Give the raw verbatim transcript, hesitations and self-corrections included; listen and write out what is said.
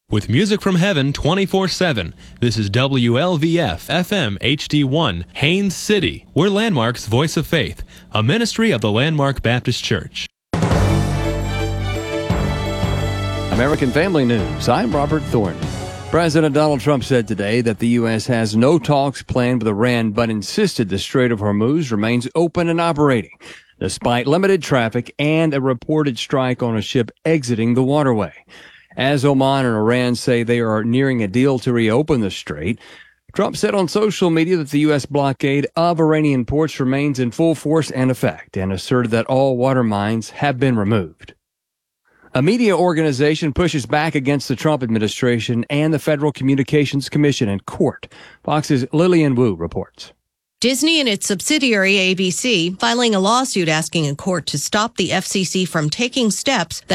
With music from heaven twenty-four seven, this is W L V F F M H D one, Haines City. We're Landmark's Voice of Faith, a ministry of the Landmark Baptist Church. American Family News. I'm Robert Thornton. President Donald Trump said today that the U S has no talks planned with Iran, but insisted the Strait of Hormuz remains open and operating, despite limited traffic and a reported strike on a ship exiting the waterway. As Oman and Iran say they are nearing a deal to reopen the strait, Trump said on social media that the U S blockade of Iranian ports remains in full force and effect, and asserted that all water mines have been removed. A media organization pushes back against the Trump administration and the Federal Communications Commission in court. Fox's Lillian Wu reports. Disney and its subsidiary A B C filing a lawsuit asking a court to stop the F C C from taking steps that